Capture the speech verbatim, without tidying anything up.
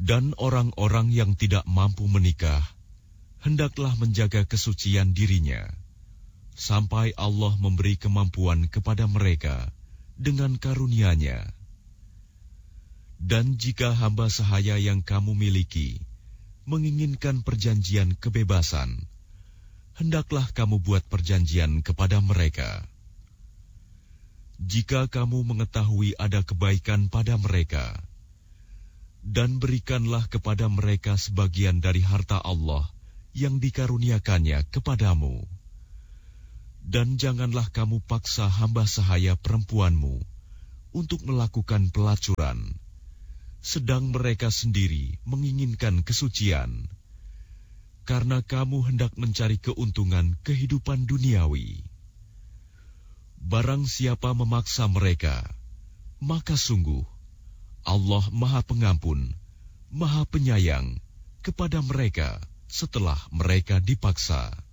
Dan orang-orang yang tidak mampu menikah, hendaklah menjaga kesucian dirinya, sampai Allah memberi kemampuan kepada mereka dengan karunia-Nya. Dan jika hamba sahaya yang kamu miliki menginginkan perjanjian kebebasan, hendaklah kamu buat perjanjian kepada mereka. Jika kamu mengetahui ada kebaikan pada mereka, dan berikanlah kepada mereka sebagian dari harta Allah yang dikaruniakannya kepadamu. Dan janganlah kamu paksa hamba sahaya perempuanmu untuk melakukan pelacuran, sedang mereka sendiri menginginkan kesucian, karena kamu hendak mencari keuntungan kehidupan duniawi. Barang siapa memaksa mereka, maka sungguh Allah Maha Pengampun, Maha Penyayang kepada mereka setelah mereka dipaksa.